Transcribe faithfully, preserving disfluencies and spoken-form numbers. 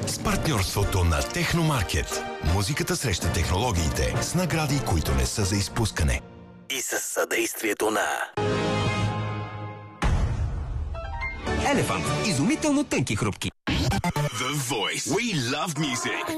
С партньорството на Техномаркет. Музиката среща технологиите с награди, които не са за изпускане. И със съдействието на Елефант. Изумително тънки хрупки. The Voice. We love music.